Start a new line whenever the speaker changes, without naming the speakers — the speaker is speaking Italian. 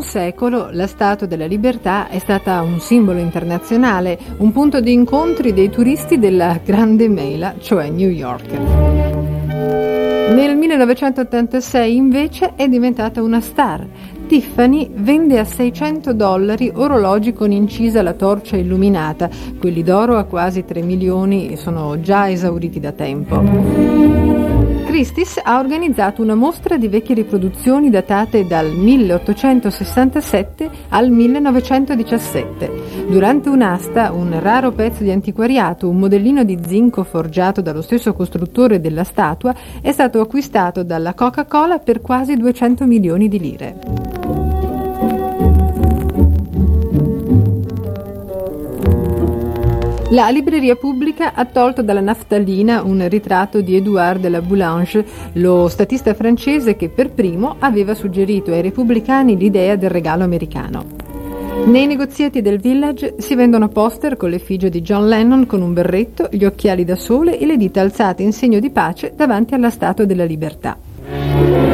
secolo la Statua della Libertà è stata un simbolo internazionale, un punto di incontri dei turisti della grande mela, cioè New York. Nel 1986 invece è diventata una star. Tiffany vende a $600 orologi con incisa la torcia illuminata. Quelli d'oro a quasi 3 milioni sono già esauriti da tempo. Christie's ha organizzato una mostra di vecchie riproduzioni datate dal 1867 al 1917. Durante un'asta, un raro pezzo di antiquariato, un modellino di zinco forgiato dallo stesso costruttore della statua, è stato acquistato dalla Coca-Cola per quasi 200 milioni di lire. La libreria pubblica ha tolto dalla naftalina un ritratto di Édouard de la Boulange, lo statista francese che per primo aveva suggerito ai repubblicani l'idea del regalo americano. Nei negozietti del Village si vendono poster con l'effigie di John Lennon con un berretto, gli occhiali da sole e le dita alzate in segno di pace davanti alla Statua della Libertà.